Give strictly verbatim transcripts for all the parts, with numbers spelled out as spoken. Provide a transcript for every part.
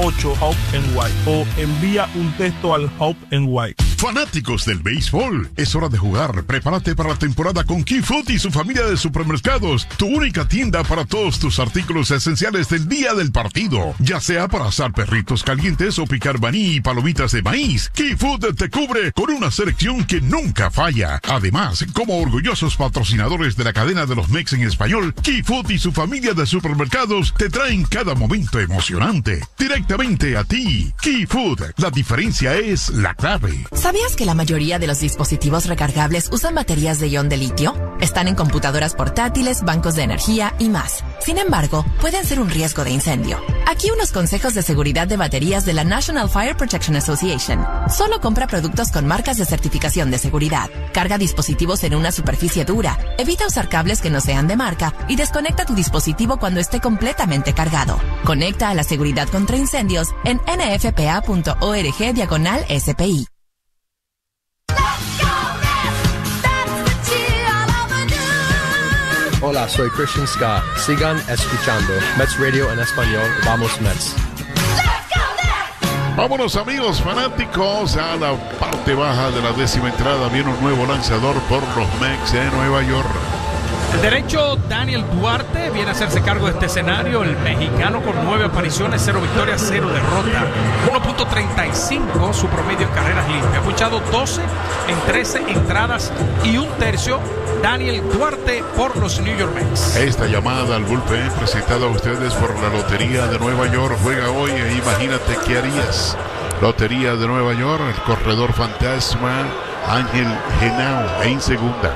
ocho Hope N Y o envía un texto al Hope N Y. Fanáticos del béisbol, es hora de jugar. Prepárate para la temporada con Key Food y su familia de supermercados, tu única tienda para todos tus artículos esenciales del día del partido. Ya sea para asar perritos calientes o picar maní y palomitas de maíz, Key Food te cubre con una selección que nunca falla. Además, como orgullosos patrocinadores de la cadena de los Mex en español, Key Food y su familia de supermercados te traen cada momento emocionante directamente a ti. Key Food, la diferencia es la clave. ¿Sabías que la mayoría de los dispositivos recargables usan baterías de ion de litio? Están en computadoras portátiles, bancos de energía y más. Sin embargo, pueden ser un riesgo de incendio. Aquí unos consejos de seguridad de baterías de la National Fire Protection Association. Solo compra productos con marcas de certificación de seguridad. Carga dispositivos en una superficie dura. Evita usar cables que no sean de marca y desconecta tu dispositivo cuando esté completamente cargado. Conecta a la seguridad contra incendios en n f p a punto org diagonal S P I. Hola, soy Christian Scott. Sigan escuchando Mets Radio en español. Vamos Mets. Vámonos amigos fanáticos a la parte baja de la décima entrada. Viene un nuevo lanzador por los Mets de Nueva York. El derecho Daniel Duarte viene a hacerse cargo de este escenario. El mexicano con nueve apariciones, cero victorias, cero derrota. uno punto treinta y cinco su promedio en carreras limpias. Ha puchado doce en trece entradas y un tercio. Daniel Duarte por los New York Mets. Esta llamada al bullpen presentada a ustedes por la Lotería de Nueva York. Juega hoy e imagínate qué harías. Lotería de Nueva York, el corredor fantasma Ángel Genao en segunda.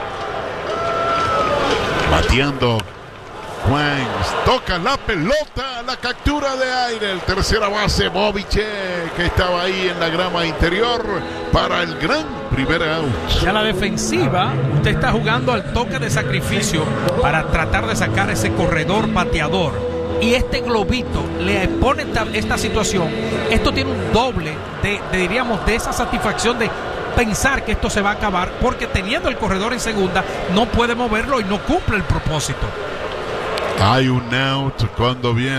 Bateando Juan, toca la pelota, la captura de aire, el tercera base Bobiche, que estaba ahí en la grama interior para el gran primer out. Ya la defensiva, usted está jugando al toque de sacrificio para tratar de sacar ese corredor bateador. Y este globito le pone esta, esta situación. Esto tiene un doble de, de, diríamos, de esa satisfacción de pensar que esto se va a acabar, porque teniendo el corredor en segunda no puede moverlo y no cumple el propósito. Hay un out cuando viene